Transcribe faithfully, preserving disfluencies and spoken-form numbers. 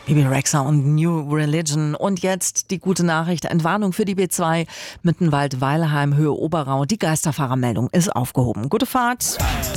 Bibi Rexha und New Religion. Und jetzt die gute Nachricht, Entwarnung für die B zwei Mittenwald-Weilheim, Höhe Oberau. Die Geisterfahrermeldung ist aufgehoben. Gute Fahrt.